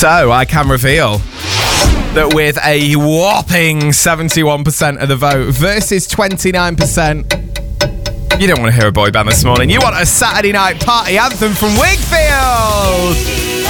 So I can reveal that with a whopping 71% of the vote versus 29%, you don't want to hear a boy band this morning. You want a Saturday night party anthem from Wakefield.